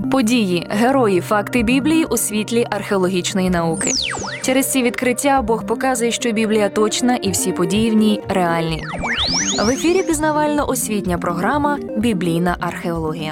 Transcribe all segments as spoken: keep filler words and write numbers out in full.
Події, герої, факти Біблії у світлі археологічної науки. Через ці відкриття Бог показує, що Біблія точна і всі події в ній реальні. В ефірі пізнавально-освітня програма «Біблійна археологія».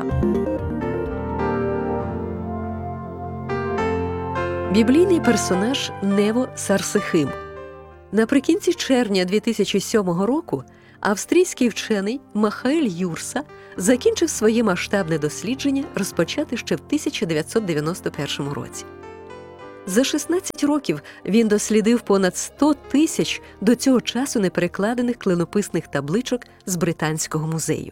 Біблійний персонаж Нево Сарсехим. Наприкінці червня дві тисячі сьомого року австрійський вчений Махаель Юрса закінчив своє масштабне дослідження, розпочате ще в тисяча дев'ятсот дев'яносто першому році. За шістнадцять років він дослідив понад сто тисяч до цього часу неперекладених клинописних табличок з Британського музею.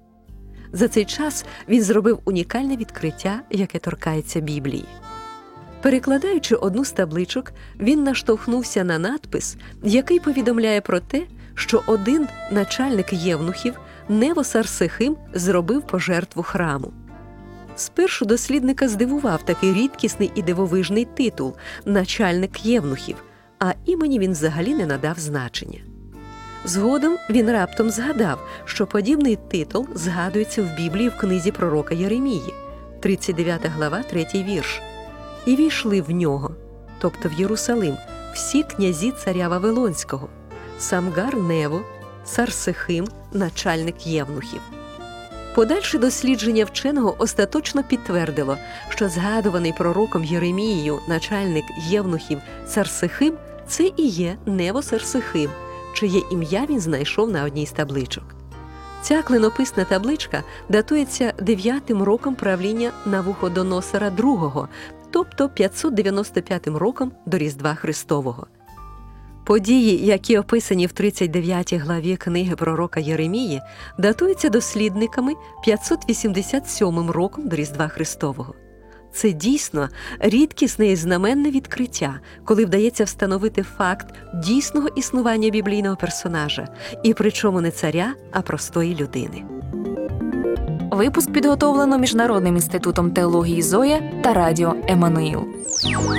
За цей час він зробив унікальне відкриття, яке торкається Біблії. Перекладаючи одну з табличок, він наштовхнувся на надпис, який повідомляє про те, що один начальник євнухів, Нево Сарсехим, зробив пожертву храму. Спершу дослідника здивував такий рідкісний і дивовижний титул – «начальник євнухів», а імені він взагалі не надав значення. Згодом він раптом згадав, що подібний титул згадується в Біблії в книзі пророка Єремії, тридцять дев'ята глава, третій вірш. «І війшли в нього», тобто в Єрусалим, всі князі царя Вавилонського, Самгар Нево, Сарсехим, начальник євнухів. Подальше дослідження вченого остаточно підтвердило, що згадуваний пророком Єремією начальник євнухів Сарсехим – це і є Нево Сарсехим, чиє ім'я він знайшов на одній з табличок. Ця клинописна табличка датується дев'ятим роком правління Навуходоносора другого, тобто п'ятсот дев'яносто п'ятим роком до Різдва Христового. Події, які описані в тридцять дев'ятій главі книги пророка Єремії, датуються дослідниками п'ятсот вісімдесят сьомим роком до Різдва Христового. Це дійсно рідкісне і знаменне відкриття, коли вдається встановити факт дійсного існування біблійного персонажа, і причому не царя, а простої людини. Випуск підготовлено Міжнародним інститутом теології «Зоя» та радіо «Еммануїл».